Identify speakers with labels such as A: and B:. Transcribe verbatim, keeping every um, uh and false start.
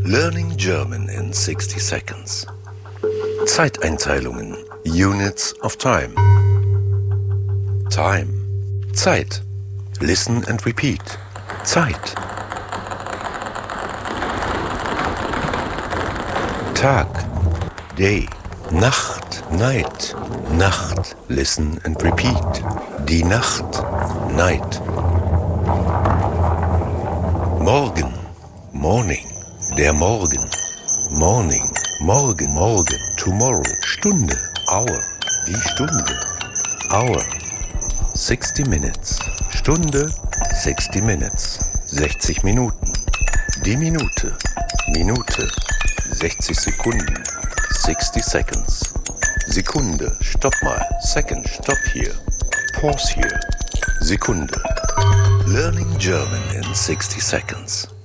A: Learning German in sixty seconds. Zeiteinteilungen. Units of time. Time. Zeit. Listen and repeat. Zeit. Tag. Day. Nacht. Night. Nacht. Listen and repeat. Die Nacht. Night. Morgen. Morning. Der Morgen. Morning. Morgen. Morgen. Tomorrow. Stunde. Hour. Die Stunde. Hour. sixty minutes. Stunde. sixty minutes. sechzig Minuten. Die Minute. Minute. sechzig Sekunden. sixty seconds. Sekunde. Stopp mal. Second. Stopp hier. Pause hier. Sekunde. Learning German in sixty seconds.